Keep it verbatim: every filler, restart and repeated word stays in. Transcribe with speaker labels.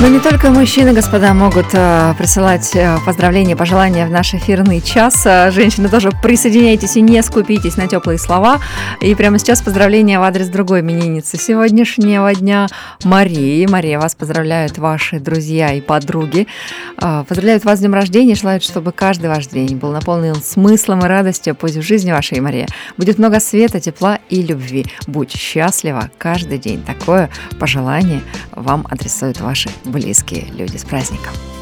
Speaker 1: Но не только мужчины, господа, могут э, присылать э, поздравления, пожелания в наш эфирный час. Э, женщины тоже присоединяйтесь и не скупитесь на теплые слова. И прямо сейчас поздравления в адрес другой именинницы сегодняшнего дня, Марии. Мария, вас поздравляют ваши друзья и подруги. Э, поздравляют вас с днем рождения, желают, чтобы каждый ваш день был наполнен смыслом и радостью. Пусть в жизни вашей, Мария, будет много света, тепла и любви. Будь счастлива каждый день. Такое пожелание вам адресуют ваши близкие люди. С праздником!